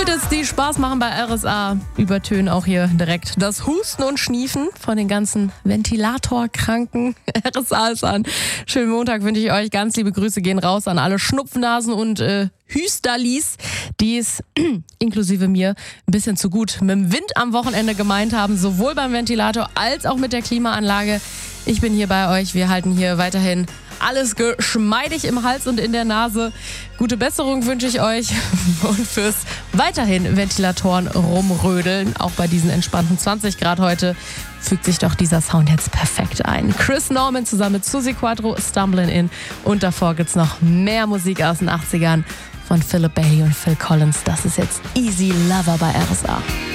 Hits, die Spaß machen bei RSA, übertönen auch hier direkt das Husten und Schniefen von den ganzen Ventilatorkranken. RSA ist an. Schönen Montag wünsche ich euch. Ganz liebe Grüße gehen raus an alle Schnupfnasen und Hüsterlis, die es inklusive mir ein bisschen zu gut mit dem Wind am Wochenende gemeint haben, sowohl beim Ventilator als auch mit der Klimaanlage. Ich bin hier bei euch. Wir halten hier weiterhin alles geschmeidig im Hals und in der Nase. Gute Besserung wünsche ich euch und fürs weiterhin Ventilatoren rumrödeln. Auch bei diesen entspannten 20 Grad heute fügt sich doch dieser Sound jetzt perfekt ein. Chris Norman zusammen mit Suzi Quatro, Stumbling In. Und davor gibt's noch mehr Musik aus den 80ern von Philip Bailey und Phil Collins. Das ist jetzt Easy Lover bei RSA.